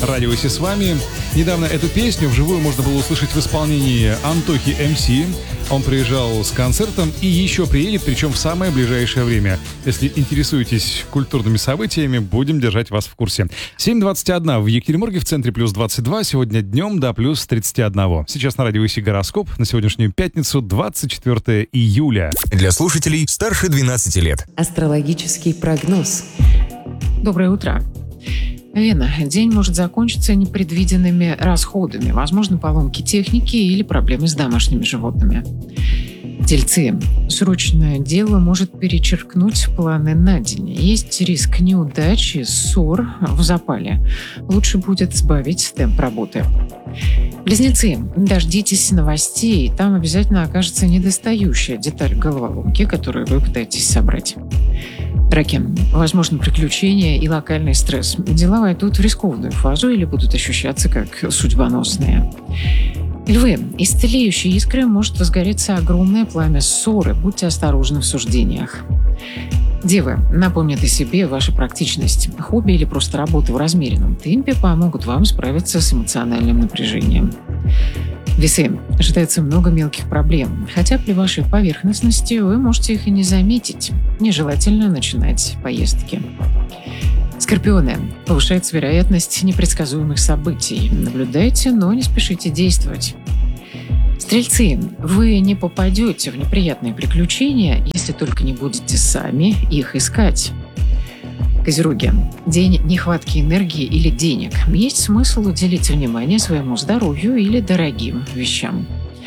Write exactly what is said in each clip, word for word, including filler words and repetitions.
Радио Си с вами. Недавно эту песню вживую можно было услышать в исполнении Антохи эм си. Он приезжал с концертом и еще приедет, причем в самое ближайшее время. Если интересуетесь культурными событиями, будем держать вас в курсе. семь двадцать один в Екатеринбурге, в центре плюс двадцать два. Сегодня днем до плюс тридцать один. Сейчас на Радио Си гороскоп на сегодняшнюю пятницу, двадцать четвёртое июля. Для слушателей старше двенадцати лет. Астрологический прогноз. Доброе утро. Вена. День может закончиться непредвиденными расходами, возможно, поломки техники или проблемы с домашними животными. Тельцы. Срочное дело может перечеркнуть планы на день. Есть риск неудачи, ссор в запале. Лучше будет сбавить темп работы. Близнецы. Дождитесь новостей, там обязательно окажется недостающая деталь головоломки, которую вы пытаетесь собрать. Раки. Возможно приключения и локальный стресс. Дела войдут в рискованную фазу или будут ощущаться как судьбоносные. Львы. Из тлеющей искры может возгореться огромное пламя ссоры. Будьте осторожны в суждениях. Девы. Напомнят о себе ваша практичность. Хобби или просто работа в размеренном темпе помогут вам справиться с эмоциональным напряжением. Весы. Ожидается много мелких проблем, хотя при вашей поверхностности вы можете их и не заметить. Нежелательно начинать поездки. Скорпионы. Повышается вероятность непредсказуемых событий. Наблюдайте, но не спешите действовать. Стрельцы. Вы не попадете в неприятные приключения, если только не будете сами их искать. Козероги. День нехватки энергии или денег. Есть смысл уделить внимание своему здоровью или дорогим вещам.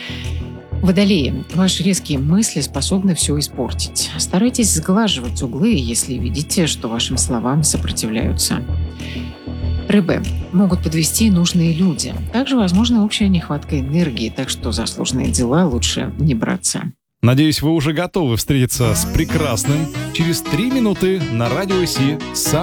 Водолеи. Ваши резкие мысли способны все испортить. Старайтесь сглаживать углы, если видите, что вашим словам сопротивляются. Рыбы. Могут подвести нужные люди. Также возможна общая нехватка энергии, так что за сложные дела лучше не браться. Надеюсь, вы уже готовы встретиться с прекрасным через три минуты на Радио Си.